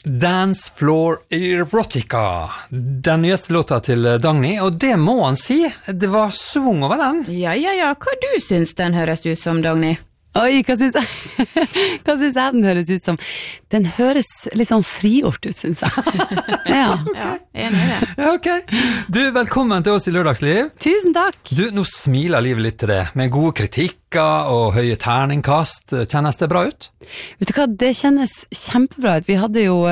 Dance Floor Erotica, den nyeste låta til Dagny, og det må han si, det var svung over den. Ja, hva du syns den høres ut som, Dagny? Oi, hva synes jeg den høres ut som? Den høres litt sånn frigjort ut, synes jeg. Ja, enig i det. Ja, ok. Du, velkommen til oss i Lørdagsliv. Tusen takk. Du, nå smiler livet litt til det, med gode kritikker og høye terningkast. Kjennes det bra ut? Vet du hva, det kjennes kjempebra ut. Vi hadde jo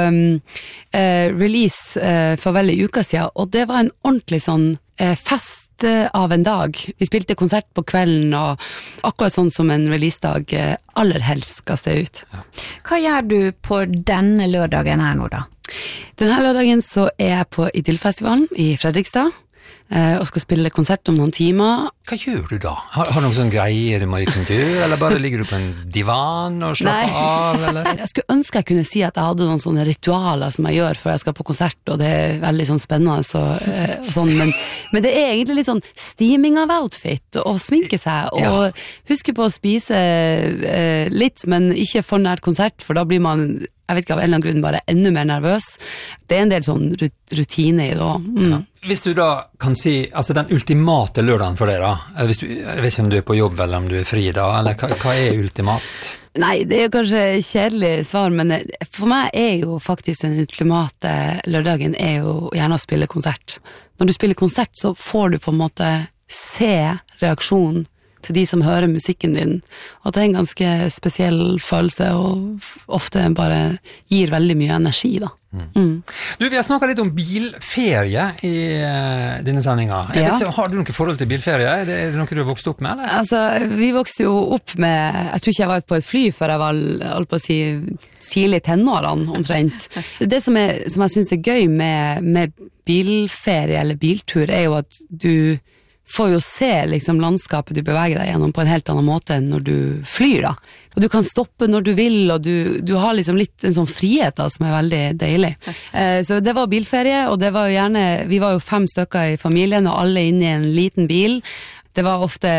release for vel en uke siden, og det var en ordentlig sånn fest av en dag. Vi spilte konsert på kvelden, og akkurat sånn som en releasedag aller helst skal se ut. Ja. Hva gjør du på denne lørdagen her nå da? Denne lørdagen så er jeg på Idyllfestivalen i Fredrikstad, og skal spille konsert om noen timer. Hva gjør du da? Har du noen sånne greier du må liksom gjøre, eller bare ligger du på en divan og slapper av, eller? Jeg skulle ønske jeg kunne si at jeg hadde noen sånne ritualer som jeg gjør før jeg skal på konsert, og det er veldig sånn spennende og sånn, men det er egentlig litt sånn steaming av outfit, og sminke seg, og huske på å spise litt, men ikke for nært konsert, for da blir man, jeg vet ikke, av en eller annen grunn bare enda mer nervøs. Det er en del sånn rutine i det også. Ja. Hvis du da kan si, altså den ultimate lørdagen for deg da, jeg vet ikke om du er på jobb eller om du er fri da, eller hva er ultimat? Nei, det er jo kanskje kjedelig svar, men for meg er jo faktisk den ultimate lørdagen er jo gjerne å spille konsert. Når du spiller konsert så får du på en måte se reaksjonen til de som hører musikken din, og det er en ganske spesiell følelse, og ofte bare gir veldig mye energi da. Du, vi har snakket litt om bilferie i denne sendingen. Jeg vet ikke, har du noe forhold til bilferie? Er det noe du har vokst opp med, eller? Altså, vi vokste jo opp med, jeg tror ikke jeg var på et fly før jeg var, holdt på å si, tidlig tenårene omtrent. Det som jeg synes er gøy med bilferie eller biltur er jo at du får jo se liksom landskapet du beveger deg gjennom på en helt annen måte enn når du flyr da. Og du kan stoppe når du vil, og du har liksom litt en sånn frihet da, som er veldig deilig. Så det var bilferie, og det var jo gjerne, vi var jo 5 stykker i familien, og alle inne i en liten bil. Det var ofte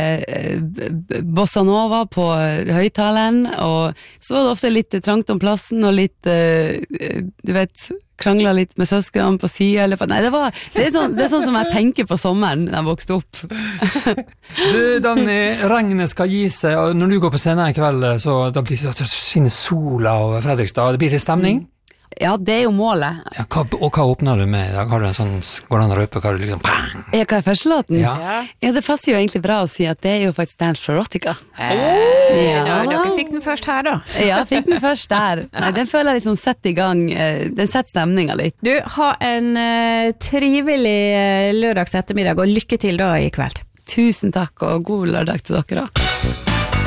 bossa nova på høyttaleren, og så var det ofte litt trangt om plassen, og litt, du vet, krangla litt med søsken på siden, eller på, nei, det er sånn som jeg tenker på sommeren når jeg vokste opp. Du, Dagny, regnet skal gi seg, og når du går på scenen i kveld, så da skinner sola over Fredrikstad, det blir det stemning? Ja, det er jo målet. Ja, hva åpner du med i dag? Har du en sånn, går det an å røpe, hva du liksom, bang! Ja, hva er førstelåten? Ja, det passer jo egentlig bra å si at det er jo faktisk Dance Floor Erotica. Ja, dere fikk den først her da. Ja, fikk den først der. Nei, den føler jeg liksom sett i gang, den setter stemningen litt. Du, ha en trivelig lørdags ettermiddag, og lykke til da i kveld. Tusen takk, og god lørdag til dere da.